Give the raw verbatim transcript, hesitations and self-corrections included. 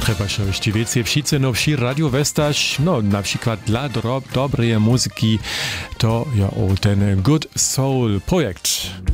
Trzeba się jeszcze więcej wszyscy nowsi radio westać, no na przykład dla do, dobrej muzyki, to ja o ten Good Soul projekt.